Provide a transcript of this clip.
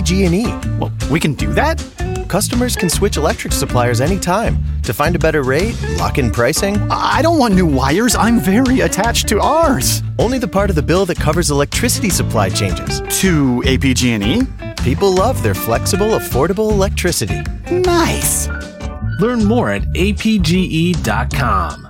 APG&E. Well, we can do that? Customers can switch electric suppliers anytime. To find a better rate, lock in pricing. I don't want new wires. I'm very attached to ours. Only the part of the bill that covers electricity supply changes. To APG&E? People love their flexible, affordable electricity. Nice. Learn more at apge.com.